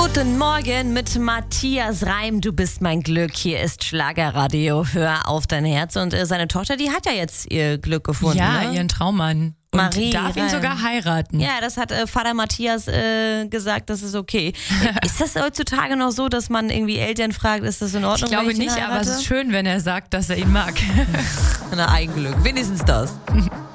Guten Morgen mit Matthias Reim. Du bist mein Glück. Hier ist Schlagerradio. Hör auf dein Herz. Und seine Tochter, die hat ja jetzt ihr Glück gefunden. Ja, ne? ihren Traummann. Und Marie darf ihn Reim. sogar heiraten. Ja, das hat Vater Matthias gesagt, das ist okay. Ist das heutzutage noch so, dass man irgendwie Eltern fragt, ist das in Ordnung? Ich glaube wenn ihn nicht, aber heirate? es ist schön, wenn er sagt, dass er ihn mag. Ein Eigenglück. Wenigstens das.